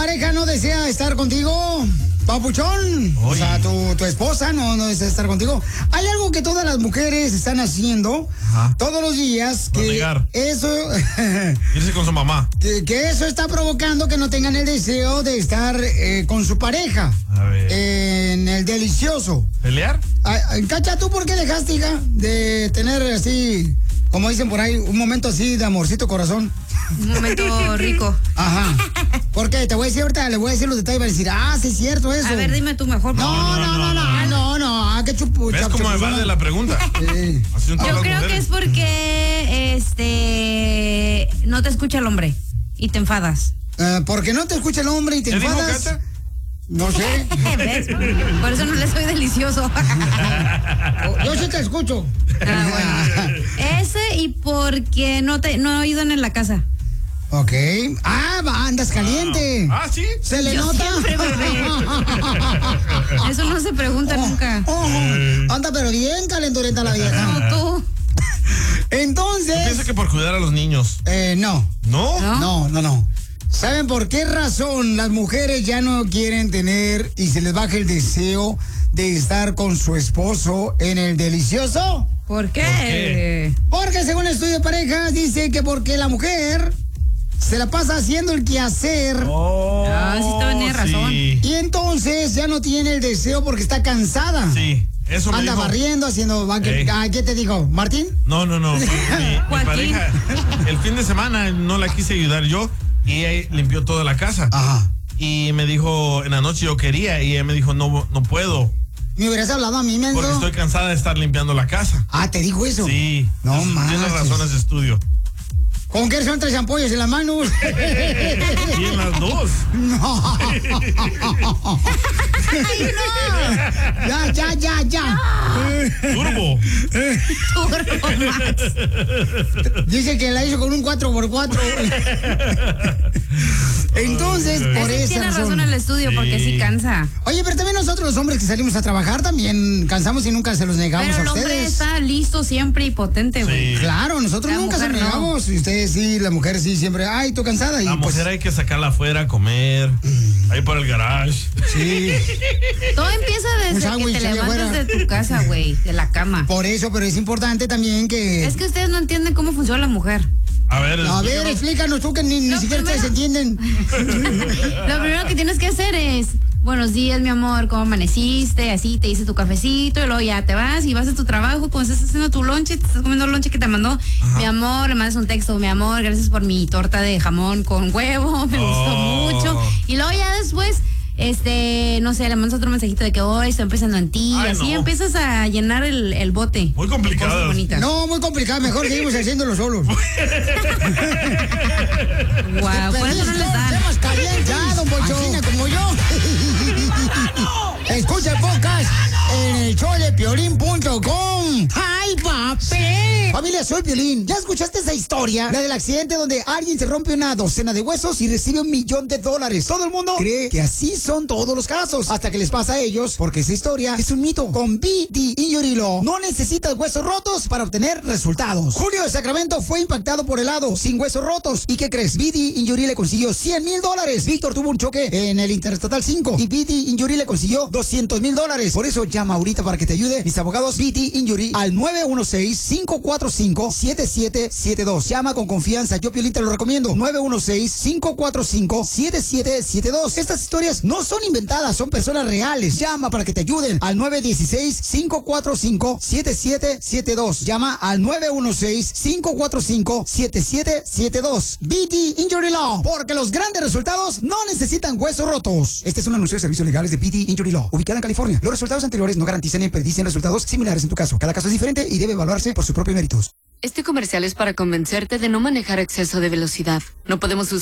pareja no desea estar contigo, papuchón, o sea, tu esposa no desea estar contigo, hay algo que todas las mujeres están haciendo todos los días, que eso... irse con su mamá. Que eso está provocando que no tengan el deseo de estar con su pareja. A ver. En el delicioso. ¿Pelear? Cacha, ¿tú por qué dejaste, hija, de tener así, como dicen por ahí, un momento así de amorcito corazón? Un momento rico. Ajá. Porque te voy a decir ahorita, le voy a decir los detalles y va a decir, sí es cierto eso. A ver, dime tú mejor. No, qué chupu. ¿Ves cómo me vale la pregunta? Sí. Yo creo que es porque, no te escucha el hombre y te enfadas. Porque no te escucha el hombre y te enfadas. Dijo, no sé. ¿Ves? Por eso no le soy delicioso. Yo sí te escucho. Bueno. Ese y porque no ayudan en la casa. Ok. Andas caliente. ¿Sí? ¿Se le nota? Siempre, bebé. Eso no se pregunta nunca. Anda, pero bien calenturienta la vieja. No, tú. Entonces... Piensa que por cuidar a los niños. No. ¿No? No. ¿Saben por qué razón las mujeres ya no quieren tener y se les baja el deseo de estar con su esposo en el delicioso? ¿Por qué? Porque según el estudio de parejas dice que porque la mujer se la pasa haciendo el quehacer. Sí tenía razón. Sí. Y entonces ya no tiene el deseo porque está cansada. Sí, eso me Anda dijo. barriendo, haciendo... ¿Qué te dijo? ¿Martín? No. Mi pareja, el fin de semana no la quise ayudar yo y ella limpió toda la casa. Ajá. Y me dijo, en la noche yo quería y ella me dijo, no puedo. ¿Me hubieras hablado a mí, menso? Porque estoy cansada de estar limpiando la casa. ¿te dijo eso? Sí. No manches. Tienes razones de estudio. ¿Con qué son 3 ampollas en las manos? Y en las dos. No. Ya. Turbo. Dice que la hizo con un 4x4. Entonces, por eso. Tiene razón el estudio, porque sí cansa. Oye, pero también nosotros los hombres que salimos a trabajar también cansamos y nunca se los negamos pero a ustedes. Pero el hombre está listo siempre y potente, güey. Sí. Claro, nosotros nunca se los negamos. Y ustedes sí, la mujer sí, siempre, estoy cansada. Y La mujer hay que sacarla afuera a comer. Ahí para el garage. Sí. Todo empieza desde que te levantas de tu casa, güey, de la cama. Por eso, pero es importante también que... Es que ustedes no entienden cómo funciona la mujer. A ver, explícanos tú que ni siquiera ustedes entienden. Lo primero que tienes que hacer es: buenos días, mi amor, ¿cómo amaneciste? Así te hice tu cafecito y luego ya te vas y vas a tu trabajo. Cuando estás haciendo tu lonche, te estás comiendo el lonche que te mandó, mi amor, le mandas un texto: mi amor, gracias por mi torta de jamón con huevo, me gustó mucho. Y luego ya después, no sé, le mandas otro mensajito de que hoy estoy empezando en ti. Ay, así no. empiezas a llenar el bote. Muy complicado. No, muy complicado, mejor seguimos haciéndolo solos. Wow, por eso no les dan. Ya, don Poncho. Como yo. Escucha el podcast en el showdepiolín.com. ¡Ay, papi! Familia, soy Piolín. ¿Ya escuchaste esa historia? La del accidente donde alguien se rompe una docena de huesos y recibe $1 millón. Todo el mundo cree que así son todos los casos, hasta que les pasa a ellos, porque esa historia es un mito. Con BD Injury Law no necesitas huesos rotos para obtener resultados. Julio de Sacramento fue impactado por helado sin huesos rotos. ¿Y qué crees? BD Injury le consiguió $100,000. Víctor tuvo un choque en el Interestatal 5 y BD Injury le consiguió $200,000. Por eso llama ahorita para que te ayude mis abogados BD Injury al 916-545-7772. Llama con confianza, yo Piolín te lo recomiendo. 916-545-7772. Estas historias no son inventadas, son personas reales. Llama para que te ayuden al 916-545-7772. Llama al 916-545-7772. BD Injury Law, porque los grandes resultados no necesitan huesos rotos. Este es un anuncio de servicios legales de BD Injury Law, ubicada en California. Los resultados anteriores no garantizan ni predicen resultados similares en tu caso. Cada caso es diferente y debe evaluarse por sus propios méritos. Este comercial es para convencerte de no manejar a exceso de velocidad. No podemos